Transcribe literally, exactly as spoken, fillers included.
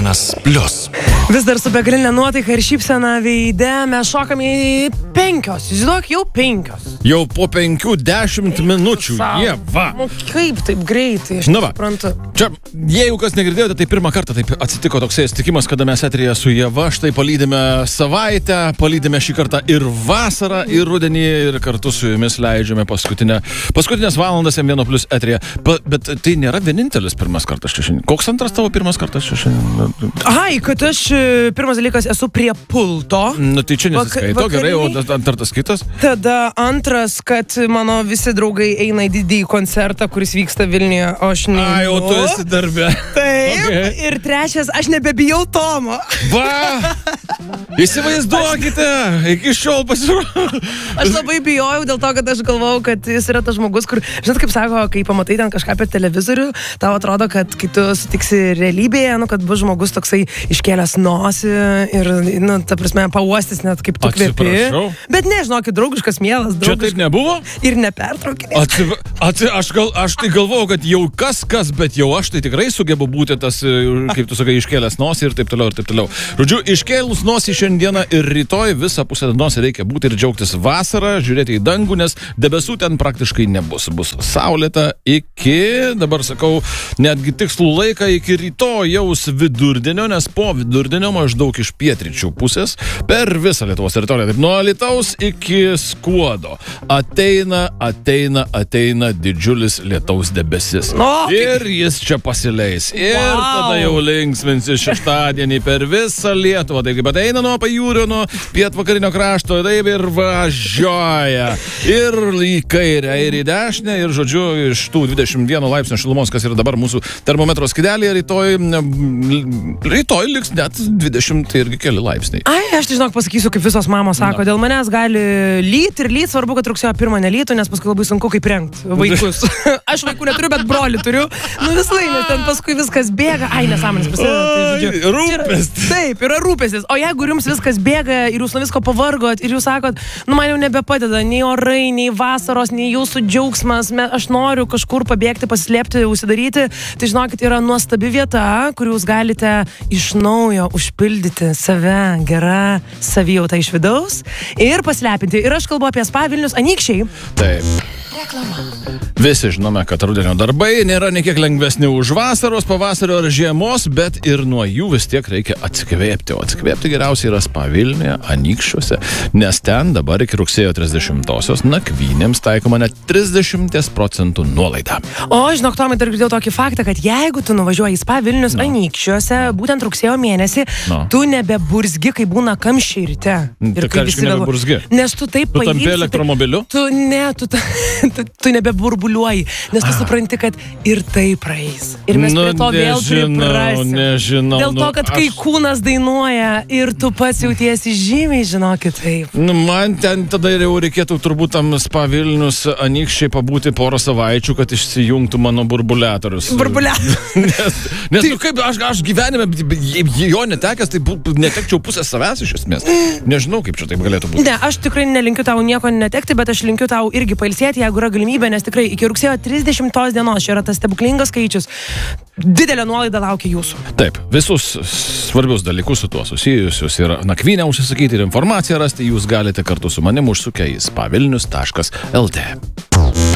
vienas plius. Vis dar su begalinė nuotaika ir šypsena veide mes šokame į penkios. Žinok, jau penkios. Jau po penkių dešimt minučių. Jie, va. Nu, kaip taip greitai, aš Na va. suprantu. Čia, jeigu kas negirdėjote, tai pirmą kartą taip atsitiko toksai atsitikimas, kada mes eteryje su Ieva štai palydime savaitę, palydime šį kartą ir vasarą, ir rudenį, ir kartu su jumis leidžiame paskutinę, paskutinės valandas M vienas plius eteryje. Pa, bet tai nėra vienintelis pirmas kartas čia šiandien. Koks antras tavo pirmas kartas čia šiandien? Ai, kad aš pirmas dalykas esu prie pulto. Nu tai čia nesiskaito, Vaka- gerai, o vakariniai. antras kitas? Tada antras, kad mano visi draugai eina į didįjį koncertą, kuris vyksta Vilniuje, o aš ne. Ai, o tu esi darbe. Taip. Okay. Ir trečias, aš nebebijau Tomo. Va! Įsivaizduokite, iki šiol pasirodė. Aš labai bijojau dėl to, kad aš galvojau, kad jis yra tas žmogus, kur, žinot, kaip sako, kai pamatai ten kažką per televizorių, tau atrodo, kad kai tu sutiksi realybėje, nu, kad bus žmogus toksai iškėlęs nosį ir, nu, ta prasme, pauostis net kaip tu kvepi. Atsiprašau. Bet ne, žinokit, draugiškas, mielas, Čia draugiškas. taip nebuvo? Ir nepertraukė. Atsiv... Atsi... Aš, gal... aš tai galvojau, kad jau kas kas, bet jau aš tai tikrai sugebu būti tas, kaip tu sakai, iškėlęs nosį ir taip toliau ir taip toliau. Žodžiu, iškėlus nosį šiandieną ir rytoj visą pusę dienos reikia būti ir džiaugtis vasarą, žiūrėti į dangų, nes debesų ten praktiškai nebus. Bus saulėta iki, dabar sakau, netgi tikslų laiką iki rytojaus vidurdienio, nes po vidurdienio maždaug iš pietryčių pusės per visą Lietuvos teritoriją, taip nuo Alytaus iki Skuodo ateina, ateina, ateina didžiulis lietaus debesis. O, kaip- Ir jis čia pasileis. Ir Vau. tada jau linksminsi šeštadienį per visą Lietuvą. Tai kaip ateina nuo pajūrio, nuo pietvakarinio krašto, taip ir važiuoja. Ir į kairę, ir į dešinę. Ir žodžiu, iš tų dvidešimt vieno laipsnio šilumos, kas yra dabar mūsų termometro skydelėje, rytoj, rytoj liks net dvidešimt irgi keli laipsniai. Ai, aš tai žinok pasakysiu, kaip visos mamos sako, dėl manęs gali lyt ir lyt, svarbu, kad rugsėjo pirmą nelytų, nes paskui labai sunku kaip rengt vaikus. Aš vaikų neturiu, bet brolį turiu. Nu visai, nes ten paskui viskas bėga. Ai, nesąmonės prasideda. Tai, žodžiu, Oi, rūpestis. Yra- Taip, yra rūpestis. O jeigu jums viskas bėga ir jūs nuo visko pavargot ir jūs sakot, nu man jau nebepadeda nei orai, nei vasaros, nei jūsų džiaugsmas, me, aš noriu kažkur pabėgti, pasislėpti, užsidaryti, tai žinokit, yra nuostabi vieta, kur jūs galite iš naujo užpildyti save gerą savijautą iš vidaus ir paslepinti. Ir aš kalbu apie Spa Vilnius Anykščiai. Taip. Visi žinome, kad rudenio darbai nėra niekiek lengvesni už vasaros, pavasario ar žiemos, bet ir nuo jų vis tiek reikia atsikvėpti. O atsikvėpti geriausiai yra Spa Vilniuje, Anykščiuose, nes ten dabar iki rugsėjo trisdešimtosios nakvynėms taikoma net trisdešimt procentų nuolaida. O, žinok, Tomai, dar girdėjau tokį faktą, kad jeigu tu nuvažiuoji į Spa Vilnius no. Anykščiuose, būtent rugsėjo mėnesį, No. tu nebeburzgi, kai būna kamščiai ryte. Tai kai ką visi reiškia vėluoja. nebeburzgi? Nes tu taip Tu tampi pailsi, tai- elektromobiliu? Tu ne, tu, ta, tu, tu nebeburbuliuoji, nes tu supranti, kad ir tai praeis. Ir mes Nu, prie to vėl nežinau, priprasim. nežinau, Dėl to, nu, kad kai aš- kūnas dainuoja ir tu pats jautiesi žymiai, žinokit, taip. Nu, man ten tada jau reikėtų turbūt tam Spa Vilnius Anykščiai pabūti porą savaičių, kad išsijungtų mano burbuliatorius. Burbuliatorius. Nes, nes nu, kaip aš, aš gyvenime jei jo netekęs, tai bu- netekčiau pusę savęs iš esmės. Nežinau, kaip čia taip galėtų būti. Ne, aš tikrai nelinkiu tau nieko netekti, bet aš linkiu tau irgi pailsėti, jeigu yra galimybė, nes tikrai iki rugsėjo trisdešimtos dienos čia yra tas stebuklingas skaičius. Didelė nuolaida laukia jūsų. Taip, visus svarbius dalykus su tuo susijusius ir nakvynę užsisakyti ir informaciją rasti jūs galite kartu su manim užsukę į spavilnius taškas lt.